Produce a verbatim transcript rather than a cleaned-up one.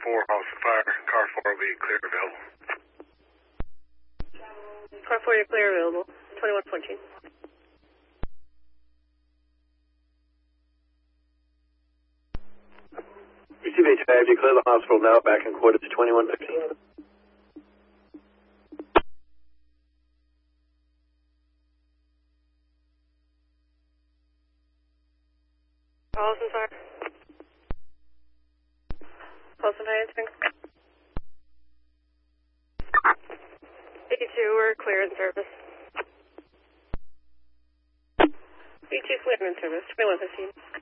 four, house of fire. Car four will be clear available. Car four, you're clear available. twenty-one fourteen. Receive H five, declare the hospital now, back in quarter to twenty-one fifteen. Allison, sorry. Allison, hi, answering. eighty-two, we're clear in service. eighty-two, clear in service, twenty-one fifteen.